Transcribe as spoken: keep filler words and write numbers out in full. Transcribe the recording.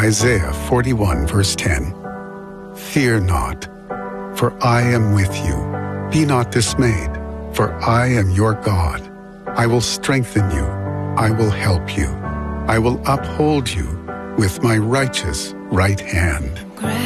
Isaiah forty-one, verse ten. Fear not, for I am with you. Be not dismayed, for I am your God. I will strengthen you. I will help you. I will uphold you with my righteous right hand.